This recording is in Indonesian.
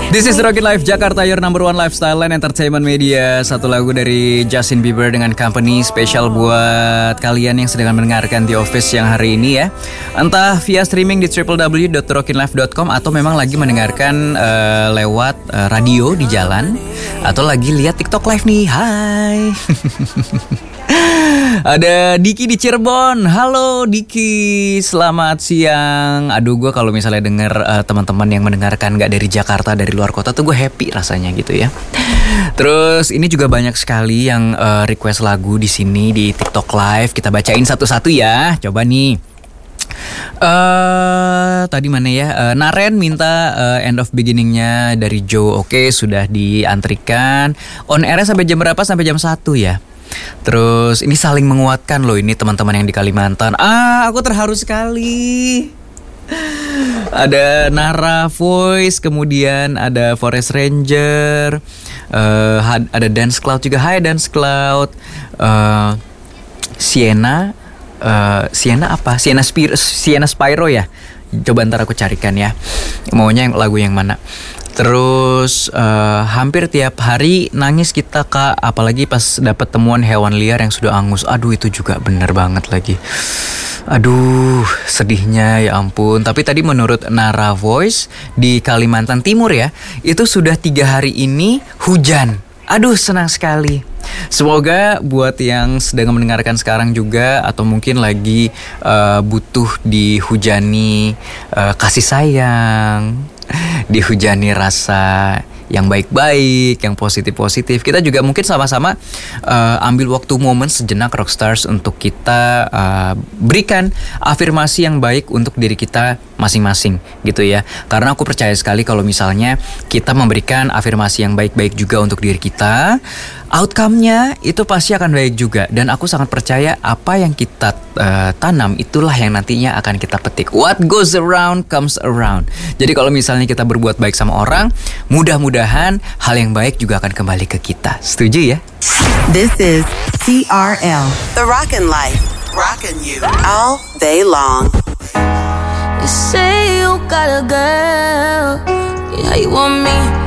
This is Rockin' Life Jakarta, your number one lifestyle and entertainment media. Satu lagu dari Justin Bieber dengan Company, spesial buat kalian yang sedang mendengarkan The Office yang hari ini ya. Entah via streaming di www.rockinlife.com atau memang lagi mendengarkan lewat radio di jalan, atau lagi lihat TikTok live nih. Hai. Ada Diki di Cirebon. Halo Diki, selamat siang. Aduh, gue kalau misalnya denger teman-teman yang mendengarkan gak dari Jakarta, dari luar kota tuh gue happy rasanya gitu ya. Terus ini juga banyak sekali yang request lagu di sini di TikTok Live. Kita bacain satu-satu ya. Coba nih. Tadi mana ya? Naren minta End of Beginning-nya dari Joe. Oke, sudah diantrikan. On air sampai jam berapa? Sampai jam 1 ya. Terus ini saling menguatkan loh ini teman-teman yang di Kalimantan. Aku terharu sekali. Ada Nara Voice, kemudian ada Forest Ranger, ada Dance Cloud juga. Hai Dance Cloud. Sienna apa? Sienna Spyro ya. Coba ntar aku carikan ya. Maunya yang lagu yang mana? Terus hampir tiap hari nangis kita Kak, apalagi pas dapat temuan hewan liar yang sudah angus. Aduh, itu juga bener banget lagi. Aduh, sedihnya ya ampun. Tapi tadi menurut Nara Voice di Kalimantan Timur ya, itu sudah 3 hari ini hujan. Aduh, senang sekali. Semoga buat yang sedang mendengarkan sekarang juga, atau mungkin lagi butuh dihujani kasih sayang, dihujani rasa yang baik-baik, yang positif-positif. Kita juga mungkin sama-sama ambil waktu momen sejenak Rockstars untuk kita berikan afirmasi yang baik untuk diri kita masing-masing gitu ya. Karena aku percaya sekali kalau misalnya kita memberikan afirmasi yang baik-baik juga untuk diri kita, outcome-nya itu pasti akan baik juga. Dan aku sangat percaya apa yang kita tanam itulah yang nantinya akan kita petik. What goes around comes around. Jadi kalau misalnya kita berbuat baik sama orang, mudah-mudahan hal yang baik juga akan kembali ke kita. Setuju ya? This is TRL, The Rockin' Life, rockin' you all day long. You say you got a girl, yeah, you want me